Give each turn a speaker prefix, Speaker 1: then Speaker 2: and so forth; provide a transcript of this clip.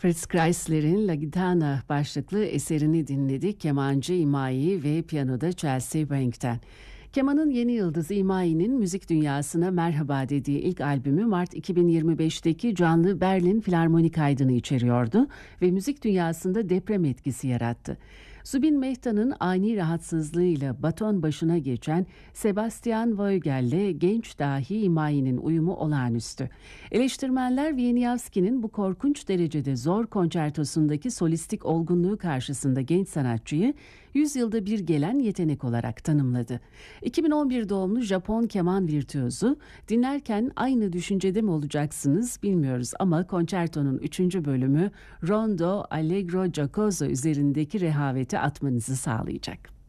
Speaker 1: Fritz Kreisler'in La Gitana başlıklı eserini dinledik. Kemancı İmai ve piyanoda Chelsea Bank'ten. Kemanın yeni yıldızı İmai'nin müzik dünyasına merhaba dediği ilk albümü Mart 2025'teki canlı Berlin Filarmoni kaydını içeriyordu ve müzik dünyasında deprem etkisi yarattı. Zubin Mehta'nın ani rahatsızlığıyla baton başına geçen Sebastian Vogel'le genç dahi İmai'nin uyumu olağanüstü. Eleştirmenler Wieniawski'nin bu korkunç derecede zor konçertosundaki solistik olgunluğu karşısında genç sanatçıyı 100 yılda bir gelen yetenek olarak tanımladı. 2011 doğumlu Japon keman virtüözu, dinlerken aynı düşüncede mi olacaksınız bilmiyoruz ama konçertonun 3. bölümü Rondo Allegro Giocoso üzerindeki rehaveti atmanızı sağlayacak.